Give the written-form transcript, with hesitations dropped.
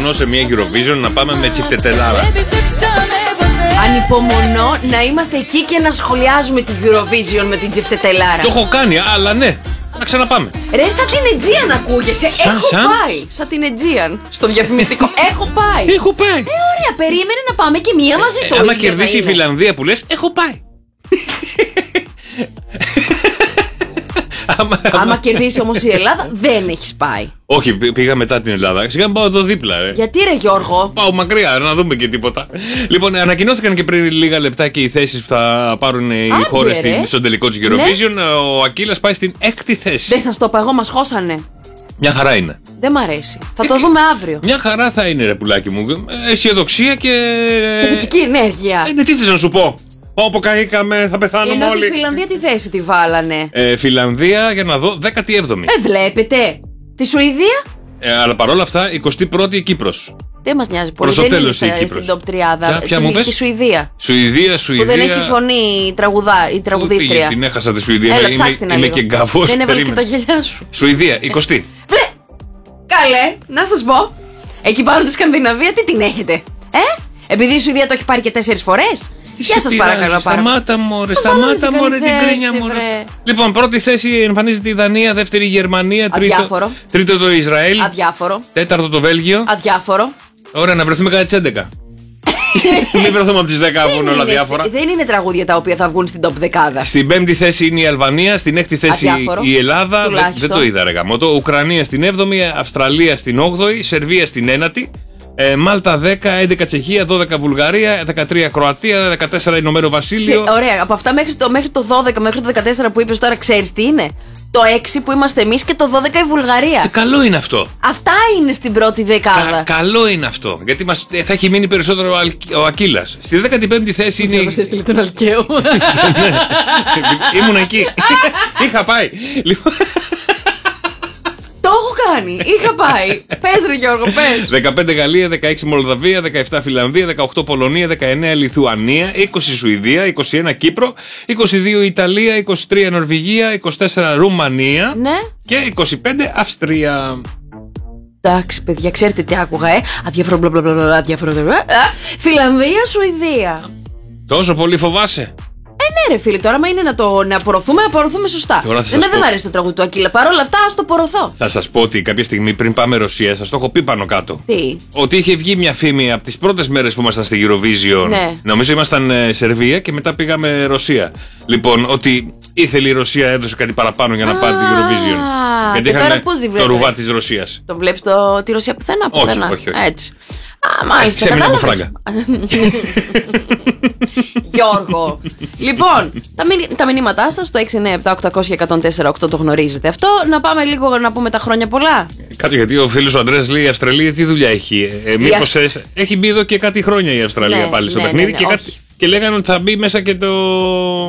ανυπομονώ σε μια Eurovision να πάμε με τσιφτετελάρα. Ανυπομονώ να είμαστε εκεί και να σχολιάζουμε την Eurovision με την τσιφτετελάρα. Το έχω κάνει, αλλά ναι, να ξαναπάμε. Ρε, σαν την Aegean ακούγεσαι. Έχω πάει. Σαν την Aegean. Στο διαφημιστικό. Έχω πάει. Έχω πάει. Ωραία, περίμενε να πάμε και μία μαζί το άμα κερδίσει η Φιλανδία που λες, έχω πάει. Άμα κερδίσει όμως η Ελλάδα, δεν έχεις πάει. Όχι, πήγα μετά την Ελλάδα. Σιγά πάω εδώ δίπλα, ρε. Γιατί, ρε Γιώργο? Πάω μακριά, να δούμε και τίποτα. Λοιπόν, ανακοινώθηκαν και πριν λίγα λεπτά και οι θέσεις που θα πάρουν οι χώρες στον τελικό της Eurovision. Ναι. Ο Ακύλας πάει στην 6η θέση. Δεν σας το είπα εγώ, μας χώσανε. Μια χαρά είναι. Δεν μ' αρέσει. Θα το δούμε αύριο. Μια χαρά θα είναι, ρε πουλάκι μου. Αισιοδοξία και. Θετική ενέργεια. Ναι, τι θες να σου πω. Όπου καήκαμε, θα πεθάνουμε όλοι. Ενώ τη Φιλανδία τι θέση τη βάλανε? Φιλανδία, για να δω, 17η. Βλέπετε. Τη Σουηδία. Αλλά παρόλα αυτά, 21η η Κύπρος. Δεν μας νοιάζει πολύ. Προς το τέλος η Κύπρος. Στην top 30. Ποια μου πες? Τη Σουηδία. Σουηδία. Που δεν έχει φωνή η τραγουδίστρια. Την έχασα τη Σουηδία. Είμαι και γκαβός. Δεν έβαλες και τα γυαλιά σου. Σουηδία, 20η. Καλέ, να σας πω. Εκεί πάνω τη Σκανδιναβία τι την έχετε? Επειδή η Σουηδία το έχει πάρει και 4 φορές. Γεια σας παρακαλώ. Σταμάτα μωρέ, την κρίνια μου. Λοιπόν, πρώτη θέση εμφανίζεται η Δανία, δεύτερη η Γερμανία, τρίτο το Ισραήλ, αδιάφορο. Τέταρτο το Βέλγιο. Αδιάφορο. Ωραία, να βρεθούμε κατά τις 11. Μην βρεθούμε από τις 10 που είναι όλα διάφορα. Δεν είναι τραγούδια τα οποία θα βγουν στην top 10. Στην 5η θέση είναι η Αλβανία, στην 6η θέση η Ελλάδα. Δεν το είδα, ρε γαμώτο. Ουκρανία στην 7η, Αυστραλία στην 8η, Σερβία στην 9η. Μάλτα 10, 11 Τσεχία, 12 Βουλγαρία, 13 Κροατία, 14 Ηνωμένο Βασίλειο. Ωραία, από αυτά μέχρι το 12, μέχρι το 14 που είπες τώρα, ξέρεις τι είναι? Το 6 που είμαστε εμείς και το 12 η Βουλγαρία. Καλό είναι αυτό. Αυτά είναι στην πρώτη δεκάδα. Καλό είναι αυτό. Γιατί θα έχει μείνει περισσότερο ο Ακύλας. Στη 15η θέση είναι. Μας έστειλε τον Αλκαίο. Ήμουν εκεί. Είχα πάει. Το έχω κάνει. Είχα πάει. Πες ρε Γιώργο, πες. 15 Γαλλία, 16 Μολδαβία, 17 Φιλανδία, 18 Πολωνία, 19 Λιθουανία, 20 Σουηδία, 21 Κύπρο, 22 Ιταλία, 23 Νορβηγία, 24 Ρουμανία, ναι, και 25 Αυστρία. Εντάξει, παιδιά, ξέρετε τι άκουγα, αδιάφορο. Φιλανδία, Σουηδία. Τόσο πολύ φοβάσαι? Ναι, ρε φίλε, τώρα μα είναι να απορροθούμε σωστά. Δεν μ' αρέσει το τραγούδι του Ακύλα. Παρ' όλα αυτά, ας το πορωθώ. Θα σας πω ότι κάποια στιγμή πριν πάμε Ρωσία, σας το έχω πει πάνω κάτω. Τι? Ότι είχε βγει μια φήμη από τις πρώτες μέρες που ήμασταν στη Eurovision. Ναι. Νομίζω ήμασταν Σερβία και μετά πήγαμε Ρωσία. Λοιπόν, ότι ήθελε η Ρωσία, έδωσε κάτι παραπάνω για να πάρει την Eurovision. Γιατί είχαν το ρουβά της Ρωσίας. Το βλέπεις τη Ρωσία πουθενά? Όχι. Έτσι. Μάλιστα, ξέμεινε από φράγκα. Γιώργο. Λοιπόν, τα μηνύματά σας στο 697-800-1048 το γνωρίζετε αυτό. Να πάμε λίγο να πούμε τα χρόνια πολλά. Κάτι, γιατί ο φίλος ο Ανδρέας λέει η Αυστραλία τι δουλειά έχει? Μήπως έχει μπει εδώ και κάτι χρόνια η Αυστραλία πάλι στο παιχνίδι και λέγανε ότι θα μπει μέσα και το